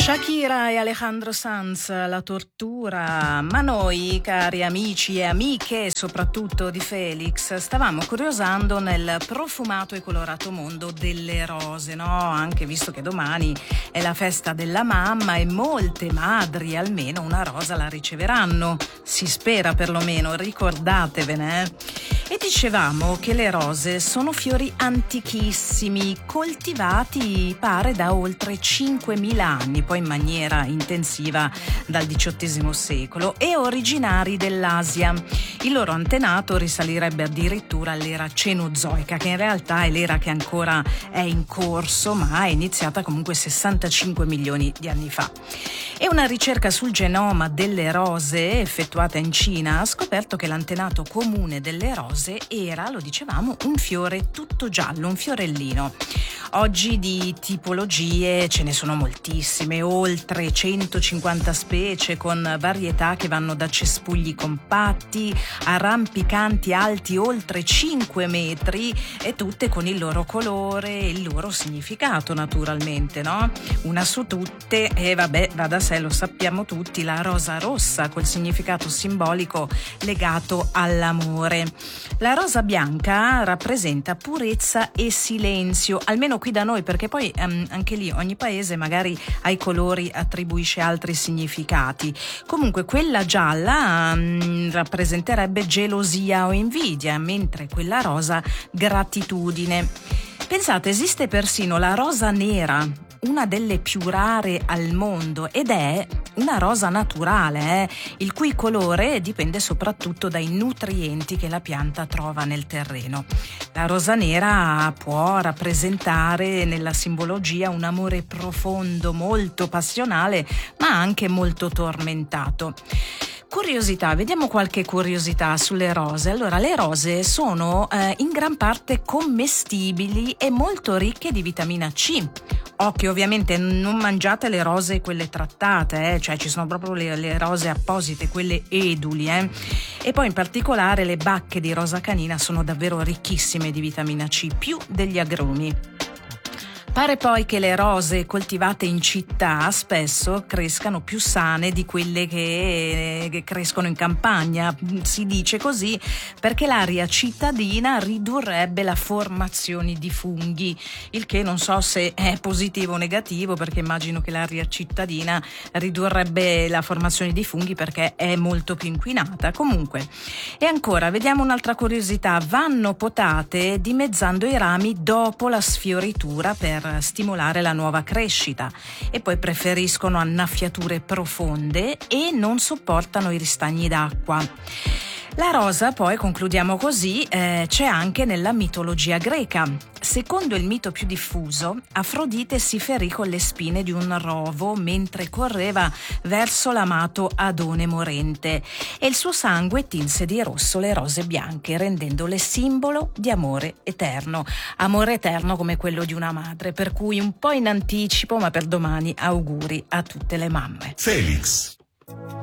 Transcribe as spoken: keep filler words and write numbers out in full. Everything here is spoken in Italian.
Shakira e Alejandro Sanz, la tortura. Ma noi, cari amici e amiche, soprattutto di Felix, stavamo curiosando nel profumato e colorato mondo delle rose, no? Anche visto che domani è la festa della mamma e molte madri almeno una rosa la riceveranno. Si spera perlomeno, ricordatevene. Eh? E dicevamo che le rose sono fiori antichissimi, coltivati pare da oltre cinquemila anni, poi in maniera intensiva dal diciottesimo secolo, e originari dell'Asia. Il loro antenato risalirebbe addirittura all'era cenozoica, che in realtà è l'era che ancora è in corso, ma è iniziata comunque sessantacinque milioni di anni fa. E una ricerca sul genoma delle rose effettuata in Cina ha scoperto che l'antenato comune delle rose era, lo dicevamo, un fiore tutto giallo, un fiorellino. Oggi di tipologie ce ne sono moltissime, oltre centocinquanta specie, con varietà che vanno da cespugli compatti a rampicanti alti oltre cinque metri, e tutte con il loro colore e il loro significato, naturalmente, no? Una su tutte, e vabbè, va da sé, lo sappiamo tutti, la rosa rossa, col significato simbolico legato all'amore. La rosa bianca rappresenta purezza e silenzio, almeno qui da noi, perché poi um, anche lì ogni paese magari ai colori attribuisce altri significati. Comunque quella gialla um, rappresenterebbe gelosia o invidia, mentre quella rosa gratitudine. Pensate, esiste persino la rosa nera, una delle più rare al mondo, ed è una rosa naturale, eh, il cui colore dipende soprattutto dai nutrienti che la pianta trova nel terreno. La rosa nera può rappresentare nella simbologia un amore profondo, molto passionale, ma anche molto tormentato. Curiosità, vediamo qualche curiosità sulle rose. Allora, le rose sono eh, in gran parte commestibili e molto ricche di vitamina C. Occhio, ovviamente, non mangiate le rose quelle trattate, eh? Cioè ci sono proprio le, le rose apposite, quelle eduli, eh? E poi in particolare le bacche di rosa canina sono davvero ricchissime di vitamina C, più degli agrumi. Pare poi che le rose coltivate in città spesso crescano più sane di quelle che, che crescono in campagna. Si dice così perché l'aria cittadina ridurrebbe la formazione di funghi, il che non so se è positivo o negativo, perché immagino che l'aria cittadina ridurrebbe la formazione di funghi perché è molto più inquinata. Comunque, e ancora, vediamo un'altra curiosità: vanno potate dimezzando i rami dopo la sfioritura per stimolare la nuova crescita, e poi preferiscono annaffiature profonde e non sopportano i ristagni d'acqua. La rosa, poi, concludiamo così, eh, c'è anche nella mitologia greca. Secondo il mito più diffuso, Afrodite si ferì con le spine di un rovo mentre correva verso l'amato Adone morente, e il suo sangue tinse di rosso le rose bianche, rendendole simbolo di amore eterno. Amore eterno come quello di una madre, per cui un po' in anticipo, ma per domani auguri a tutte le mamme. Felix.